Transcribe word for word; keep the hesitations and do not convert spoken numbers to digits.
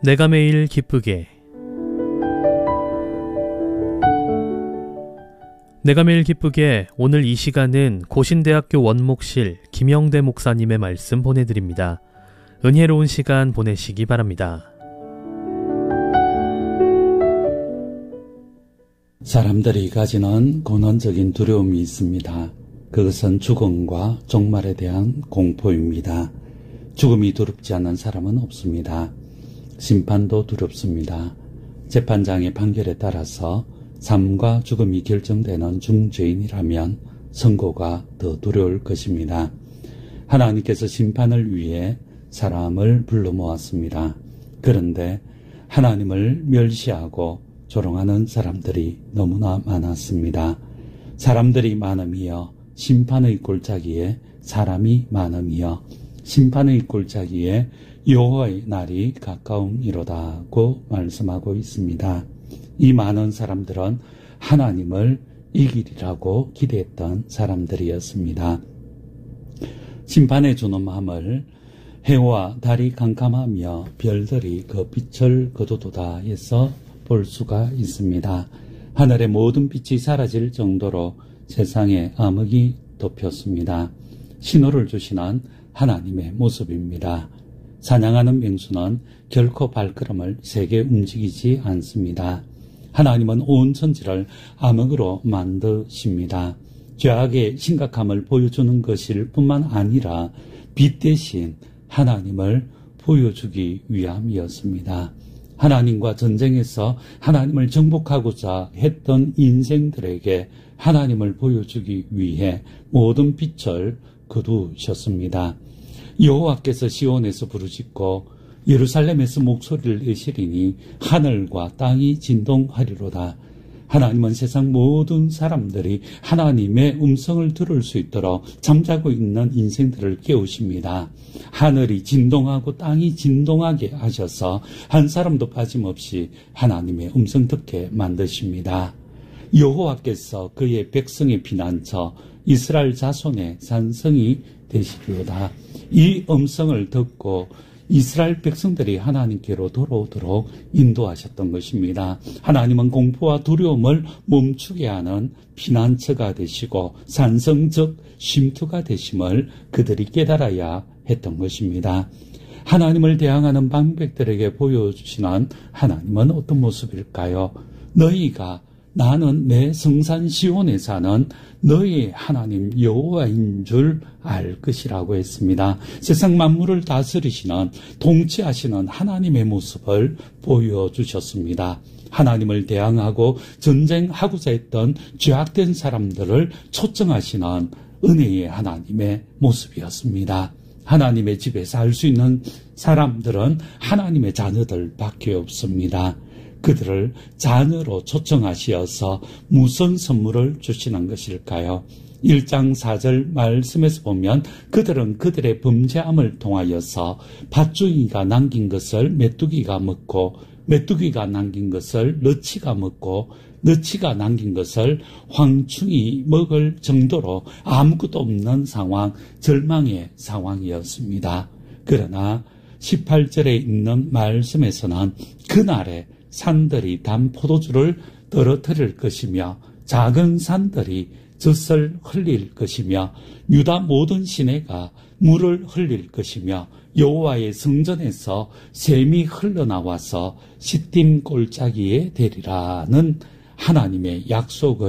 내가 매일 기쁘게. 내가 매일 기쁘게 오늘 이 시간은 고신대학교 원목실 김영대 목사님의 말씀 보내드립니다. 은혜로운 시간 보내시기 바랍니다. 사람들이 가지는 근원적인 두려움이 있습니다. 그것은 죽음과 종말에 대한 공포입니다. 죽음이 두렵지 않은 사람은 없습니다. 심판도 두렵습니다. 재판장의 판결에 따라서 삶과 죽음이 결정되는 중죄인이라면 선고가 더 두려울 것입니다. 하나님께서 심판을 위해 사람을 불러 모았습니다. 그런데 하나님을 멸시하고 조롱하는 사람들이 너무나 많았습니다. 사람들이 많음이여 심판의 골짜기에 사람이 많음이여 심판의 골짜기에 여호와의 날이 가까움이로다고 말씀하고 있습니다. 이 많은 사람들은 하나님을 이기리라고 기대했던 사람들이었습니다. 심판에 주는 마음을 해와 달이 캄캄하며 별들이 그 빛을 거두도다 해서 볼 수가 있습니다. 하늘의 모든 빛이 사라질 정도로 세상에 암흑이 덮였습니다. 신호를 주시는 하나님의 모습입니다. 사냥하는 맹수는 결코 발걸음을 세게 움직이지 않습니다. 하나님은 온 천지를 암흑으로 만드십니다. 죄악의 심각함을 보여주는 것일 뿐만 아니라 빛 대신 하나님을 보여주기 위함이었습니다. 하나님과 전쟁에서 하나님을 정복하고자 했던 인생들에게 하나님을 보여주기 위해 모든 빛을 거두셨습니다. 여호와께서 시온에서 부르짖고 예루살렘에서 목소리를 내시리니 하늘과 땅이 진동하리로다. 하나님은 세상 모든 사람들이 하나님의 음성을 들을 수 있도록 잠자고 있는 인생들을 깨우십니다. 하늘이 진동하고 땅이 진동하게 하셔서 한 사람도 빠짐없이 하나님의 음성 듣게 만드십니다. 여호와께서 그의 백성의 피난처 이스라엘 자손의 산성이 되시리로다. 이 음성을 듣고 이스라엘 백성들이 하나님께로 돌아오도록 인도하셨던 것입니다. 하나님은 공포와 두려움을 멈추게 하는 피난처가 되시고 산성적 쉼터가 되심을 그들이 깨달아야 했던 것입니다. 하나님을 대항하는 방백들에게 보여주시는 하나님은 어떤 모습일까요? 너희가 나는 내 성산 시온에 사는 너희 하나님 여호와인 줄 알 것이라고 했습니다. 세상 만물을 다스리시는 통치하시는 하나님의 모습을 보여주셨습니다. 하나님을 대항하고 전쟁하고자 했던 죄악된 사람들을 초청하시는 은혜의 하나님의 모습이었습니다. 하나님의 집에 살 수 있는 사람들은 하나님의 자녀들밖에 없습니다. 그들을 자녀로 초청하시어서 무슨 선물을 주시는 것일까요? 일 장 사 절 말씀에서 보면 그들은 그들의 범죄함을 통하여서 밭주인이가 남긴 것을 메뚜기가 먹고 메뚜기가 남긴 것을 너치가 먹고 너치가 남긴 것을 황충이 먹을 정도로 아무것도 없는 상황, 절망의 상황이었습니다. 그러나 십팔 절에 있는 말씀에서는 그날에 산들이 단 포도주를 떨어뜨릴 것이며 작은 산들이 젖을 흘릴 것이며 유다 모든 시내가 물을 흘릴 것이며 여호와의 성전에서 샘이 흘러나와서 시딤 골짜기에 되리라는 하나님의 약속을